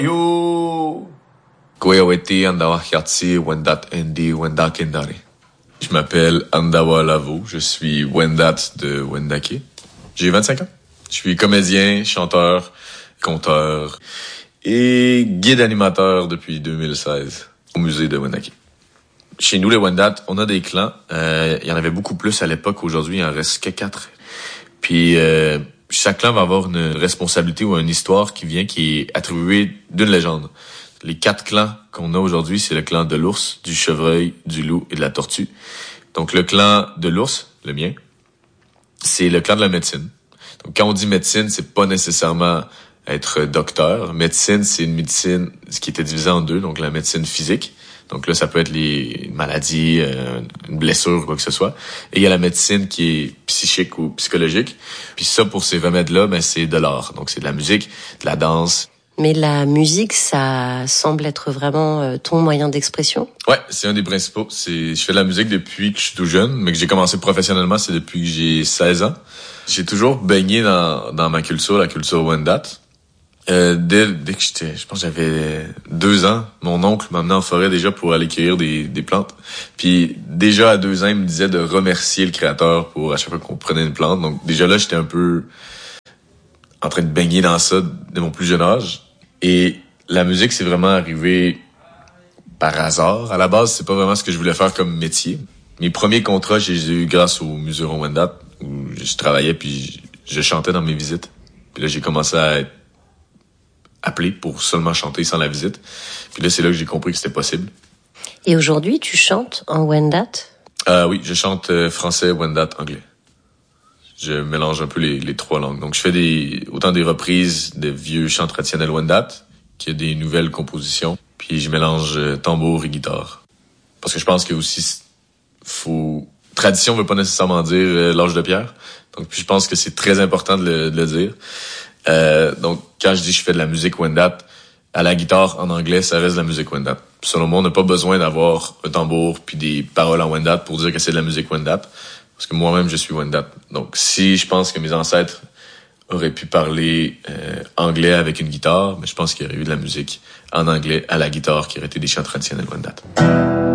Yo! Kweweti Andawa Hiatsi Wendat Endi Wenda Kendare. Je m'appelle Andawa Lavo, je suis Wendat de Wendake. J'ai 25 ans. Je suis comédien, chanteur, conteur et guide animateur depuis 2016 au musée de Wendake. Chez nous, les Wendat, on a des clans. Il y en avait beaucoup plus à l'époque. Aujourd'hui, il en reste que 4. Puis chaque clan va avoir une responsabilité ou une histoire qui est attribuée d'une légende. Les 4 clans qu'on a aujourd'hui, c'est le clan de l'ours, du chevreuil, du loup et de la tortue. Donc le clan de l'ours, le mien, c'est le clan de la médecine. Donc quand on dit médecine, c'est pas nécessairement être docteur. Médecine, c'est une médecine qui était divisée en 2, donc la médecine physique. Donc là, ça peut être les maladies, une blessure, quoi que ce soit. Et il y a la médecine qui est psychique ou psychologique. Puis ça, pour ces remèdes-là, c'est de l'art. Donc c'est de la musique, de la danse. Mais la musique, ça semble être vraiment ton moyen d'expression? Ouais, c'est un des principaux. Je fais de la musique depuis que je suis tout jeune, mais que j'ai commencé professionnellement, c'est depuis que j'ai 16 ans. J'ai toujours baigné dans ma culture, la culture Wendat. Dès que je pense que j'avais 2 ans, mon oncle m'amenait en forêt déjà pour aller cueillir des plantes. Puis déjà à 2 ans, il me disait de remercier le créateur pour à chaque fois qu'on prenait une plante. Donc déjà là, j'étais un peu en train de baigner dans ça de mon plus jeune âge. Et la musique, c'est vraiment arrivé par hasard. À la base, c'est pas vraiment ce que je voulais faire comme métier. Mes premiers contrats, j'ai eu grâce au Muséum Wendat, où je travaillais puis je chantais dans mes visites. Puis là, j'ai commencé à être appelé pour seulement chanter sans la visite. Puis là, c'est là que j'ai compris que c'était possible. Et aujourd'hui, tu chantes en Wendat? Oui, je chante français, Wendat, anglais. Je mélange un peu les 3 langues. Donc, je fais autant des reprises de vieux chants traditionnels Wendat qu'il y a des nouvelles compositions. Puis, je mélange tambour et guitare. Parce que je pense que aussi, tradition veut pas nécessairement dire l'âge de pierre. Donc, puis je pense que c'est très important de le dire. Donc, quand je dis je fais de la musique Wendat, à la guitare, en anglais, ça reste de la musique Wendat. Selon moi, on n'a pas besoin d'avoir un tambour puis des paroles en Wendat pour dire que c'est de la musique Wendat. Parce que moi-même, je suis Wendat. Donc, si je pense que mes ancêtres auraient pu parler anglais avec une guitare, mais je pense qu'il y aurait eu de la musique en anglais à la guitare qui aurait été des chants traditionnels Wendat.